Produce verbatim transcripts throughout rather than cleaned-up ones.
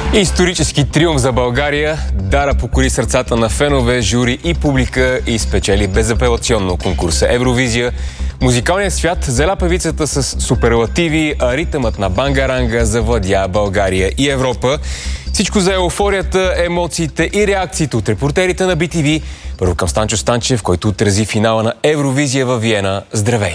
Исторически триумф за България. Дара покори сърцата на фенове, жури и публика и спечели безапелационно конкурса Евровизия. Музикалният свят заля певицата с суперлативи, а ритъмът на бангаранга завладя България и Европа. Всичко за еуфорията, емоциите и реакциите от репортерите на Би Ти Ви. Първо към Станчо Станчев, който отрази финала на Евровизия във Виена. Здравей!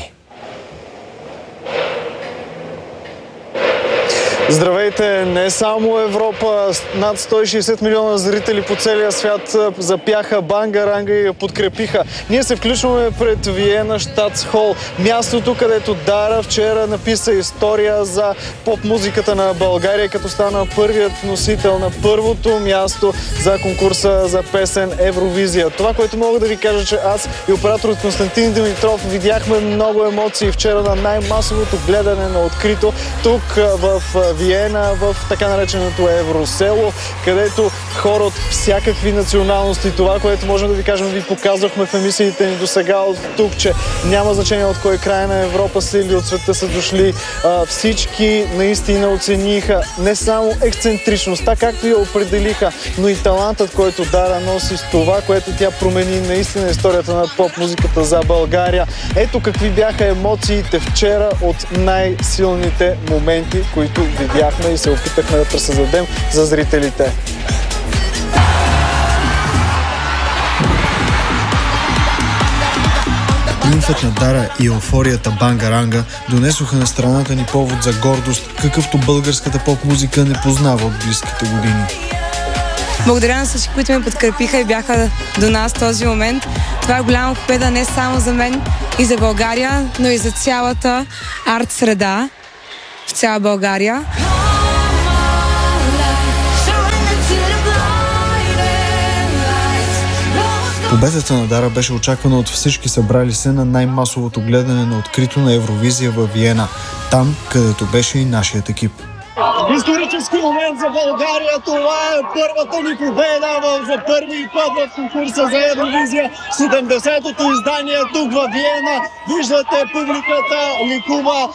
Здравейте! Не само Европа, над сто и шейсет милиона зрители по целия свят запяха бангаранга и я подкрепиха. Ние се включваме пред Виена, Щатсхол, мястото, където Дара вчера написа история за поп-музиката на България, като стана първият носител на първото място за конкурса за песен Евровизия. Това, което мога да ви кажа, че аз и операторът Константин Димитров видяхме много емоции вчера на най-масовото гледане на открито тук в Виена, в така нареченото Евросело, където хора от всякакви националности. Това, което можем да ви кажем, ви показвахме в емисиите ни до сега от тук, че няма значение от кой край на Европа са или от света са дошли. А, всички наистина оцениха не само ексцентричността, както я определиха, но и талантът, който Дара носи с това, което тя промени наистина историята на поп-музиката за България. Ето какви бяха емоциите вчера от най-силните моменти, които видяхме и се опитахме да пресъздадем за зрителите. Триумфът на Дара и еуфорията бангаранга донесоха на страната ни повод за гордост, какъвто българската поп-музика не познава от близките години. Благодаря на всички, които ме подкрепиха и бяха до нас в този момент. Това е голяма победа не само за мен и за България, но и за цялата арт среда в цяла България. Победата на Дара беше очаквана от всички събрали се на най-масовото гледане на открито на Евровизия във Виена, там, където беше и нашият екип. Исторически момент за България. Това е първата ни победа за първи път в конкурса за Евровизия. седемдесетото издание тук във Виена. Виждате, публиката ликува.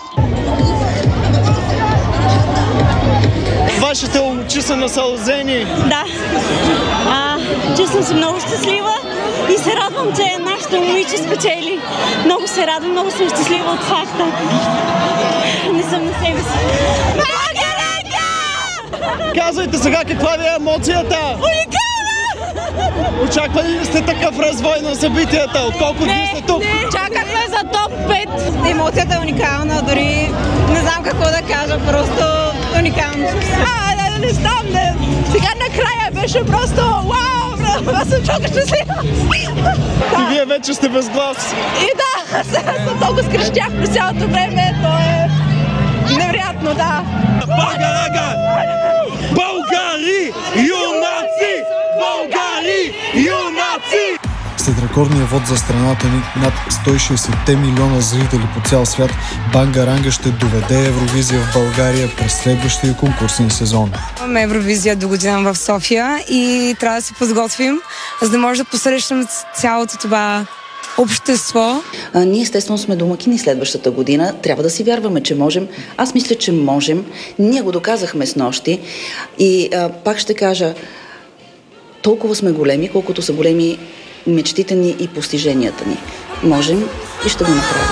Вашите очи са насълзени. Да. А, чувствам се много щастлива и се радвам, че нашата момиче спечели. Много се радвам, много съм щастлива от факта. Не съм на себе си. България! Казвайте сега каква ви е емоцията? Уникална! Очаквали ли сте такъв развой на събитията? Отколко дни сте тук? Не, чакахме за топ пет. Емоцията е уникална, дори не знам какво да кажа, просто уникално. А, не, не знам, не. Сега накрая беше просто вау, аз съм чока щастлива. И вие вече сте без глас. И да, сега съм толкова скрещях през цялото време, то е невероятно, да. Бангаранга! Българи! Юнаци! Българи! Юнаци! След рекордния вод за страната ни, над сто и шейсет милиона зрители по цял свят, бангаранга ще доведе Евровизия в България през следващия конкурсен сезон. Имаме Евровизия до година в София и трябва да се подготвим, за да може да посрещнем цялото това общество. А, ние естествено сме домакини следващата година. Трябва да си вярваме, че можем. Аз мисля, че можем. Ние го доказахме с нощи. И а, пак ще кажа, толкова сме големи, колкото са големи мечтите ни и постиженията ни. Можем и ще го направим.